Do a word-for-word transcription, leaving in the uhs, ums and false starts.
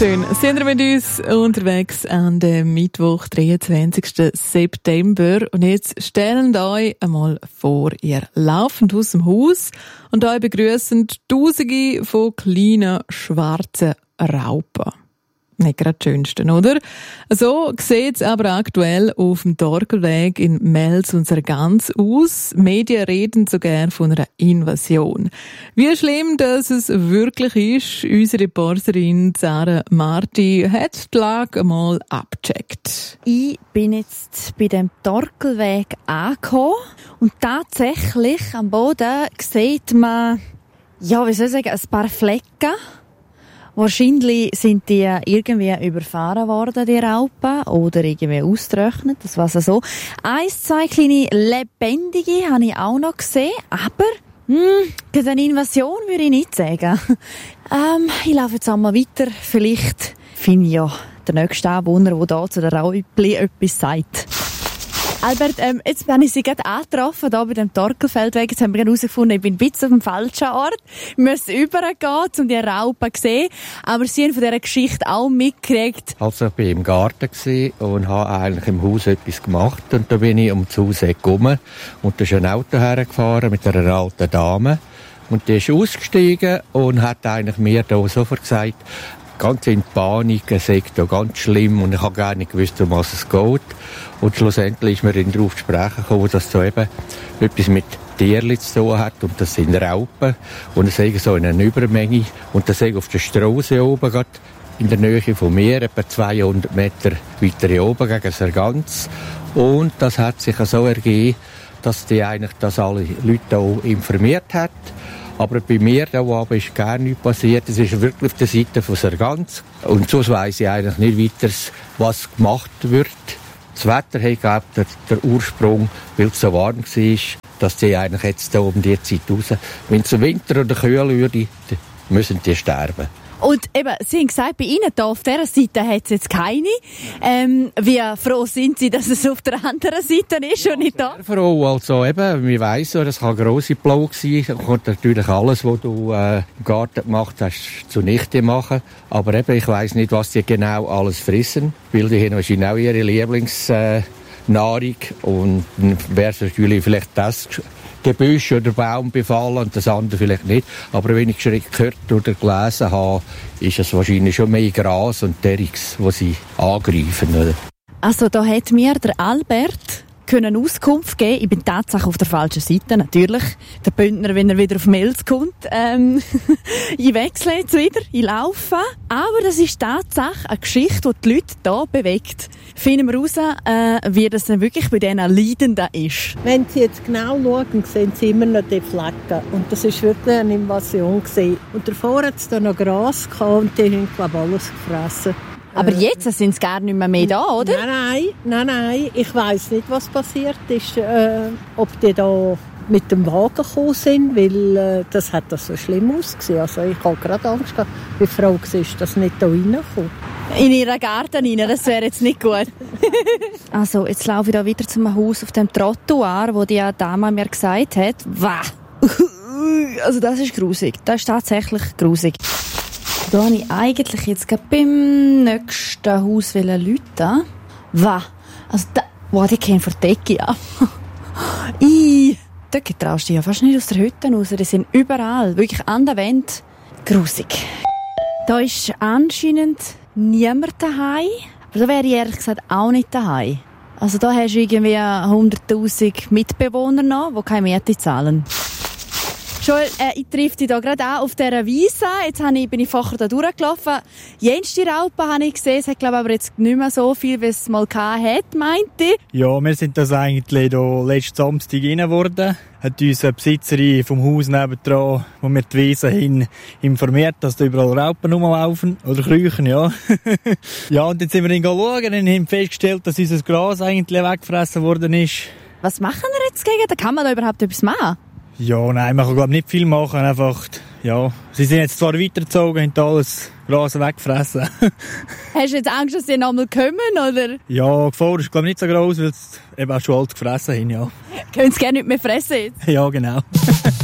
Schön, sind wir mit uns unterwegs an dem Mittwoch, dreiundzwanzigsten September. Und jetzt stellen euch einmal vor, ihr lauft aus dem Haus und euch begrüßen Tausende von kleinen schwarzen Raupen. Nicht gerade das Schönste, oder? So sieht es aber aktuell auf dem Torkelweg in Mels und Sargans aus. Medien reden sogar von einer Invasion. Wie schlimm dass es wirklich ist, unsere Reporterin Sarah Marti hat die Lage einmal abgecheckt. Ich bin jetzt bei dem Torkelweg angekommen und tatsächlich am Boden sieht man, ja, wie soll ich sagen, ein paar Flecken. Wahrscheinlich sind die irgendwie überfahren worden, die Raupen, oder irgendwie ausgetrocknet, das war's so. Eins, zwei kleine lebendige habe ich auch noch gesehen, aber hm, eine Invasion würde ich nicht sagen. ähm, ich laufe jetzt einmal weiter, vielleicht finde ich ja der nächste Anwohner, der da zu der Raupli etwas sagt. Albert, ähm, jetzt bin ich Sie gerade angetroffen, hier bei dem Torkelfeldweg. Jetzt haben wir herausgefunden, ich bin ein bisschen auf dem falschen Ort. Wir müssen übergehen, um die Raupen zu sehen. Aber Sie haben von dieser Geschichte auch mitgekriegt. Also ich war im Garten und habe eigentlich im Haus etwas gemacht. Und da bin ich um das Haus herum. Und da ist ein Auto hergefahren mit einer alten Dame. Und die ist ausgestiegen und hat eigentlich mir da sofort gesagt, ganz in Panik, es sei da ganz schlimm und ich habe gar nicht gewusst, um was es geht. Und schlussendlich ist mir dann darauf zu sprechen gekommen, dass so eben etwas mit Tierchen zu tun hat und das sind Raupen und es sei so in einer Übermenge und das sei auf der Strasse oben, gerade in der Nähe von mir, etwa zweihundert Meter weiter oben gegen Sargans. Und das hat sich so ergeben, dass die eigentlich das alle Leute auch informiert hat. Aber bei mir da oben ist gar nichts passiert. Es ist wirklich auf der Seite von Sargans. Und sonst weiss ich eigentlich nicht weiter, was gemacht wird. Das Wetter hat gehabt, der, der Ursprung, weil es so warm war, dass die eigentlich jetzt da um die Zeit raus. Wenn es Winter oder kühl würde, dann müssen die sterben. Und eben, Sie haben gesagt, bei Ihnen hier auf dieser Seite hat es jetzt keine. Ähm, wie froh sind Sie, dass es auf der anderen Seite ist und nicht da? Sehr froh. Also eben, wir weiss, das kann grosse Blau sein. Da kommt natürlich alles, was du äh, im Garten gemacht hast, zunichte machen. Aber eben, ich weiss nicht, was die genau alles fressen. Weil die haben wahrscheinlich auch ihre Lieblingsnahrung. Äh, und dann wäre es natürlich vielleicht das Gebüsch oder Baum befallen und das andere vielleicht nicht. Aber wenn ich gehört oder gelesen habe, ist es wahrscheinlich schon mehr Gras und Terrix, die sie angreifen. Oder? Also da hat mir der Albert können Auskunft geben. Ich bin tatsächlich auf der falschen Seite, natürlich. Der Bündner, wenn er wieder auf Mels kommt. Ähm, ich wechsle jetzt wieder, ich laufe. Aber das ist tatsächlich eine Geschichte, die die Leute hier bewegt. Finden wir raus, äh, wie das denn wirklich bei diesen Leidenden ist. Wenn Sie jetzt genau schauen, sehen Sie immer noch die Flecken. Und das war wirklich eine Invasion gewesen. Und davor hat es da noch Gras gehabt und die haben, glaube ich, alles gefressen. Aber jetzt sind sie gar nicht mehr, mehr da, oder? Nein, nein, nein, nein. Ich weiss nicht, was passiert ist. Äh, ob die da mit dem Wagen gekommen sind, weil äh, das hat das so schlimm ausgesehen. Also ich habe gerade Angst gehabt, wie die Frau war, dass nicht da reinkommt. In ihren Garten rein, das wäre jetzt nicht gut. Also, jetzt laufe ich da wieder zum Haus auf dem Trottoir, wo die Dame mir gesagt hat, wah, also das ist grusig. Das ist tatsächlich grusig. Da wollte ich eigentlich jetzt gerade beim nächsten Haus läuten. Wah, also da, wow, die gehen vor die Decke ab. Ih, dort traust du dich ja fast nicht aus der Hütte raus. Die sind überall, wirklich an der Wand. Grusig. Da ist anscheinend niemand daheim. Aber da wäre ich ehrlich gesagt auch nicht daheim. Also da hast du irgendwie hunderttausend Mitbewohner noch, die keine Miete zahlen. Joel, äh, ich treffe dich hier gerade auch auf dieser Wiese. Jetzt habe ich, bin ich vorher da durchgelaufen. Jenste Raupen habe ich gesehen. Es hat, glaube ich, aber jetzt nicht mehr so viel, wie es mal hatte, meinte ich. Ja, wir sind das eigentlich hier letzten Samstag rein geworden. Hat unsere Besitzerin vom Haus nebendran, wo wir die Wiese hin informiert, dass da überall Raupen rumlaufen. Oder kriechen, ja. Ja, und jetzt sind wir dann schauen und haben festgestellt, dass unser Gras eigentlich weggefressen worden ist. Was machen wir jetzt gegen das? Kann man da überhaupt etwas machen? Ja, nein, man kann glaube nicht viel machen, einfach, ja. Sie sind jetzt zwar weitergezogen, haben alles Gras weggefressen. Hast du jetzt Angst, dass sie nochmal kommen, oder? Ja, die Gefahr ist glaube nicht so groß, weil sie eben auch schon alles gefressen haben, ja. Können sie gerne nicht mehr fressen jetzt? Ja, genau.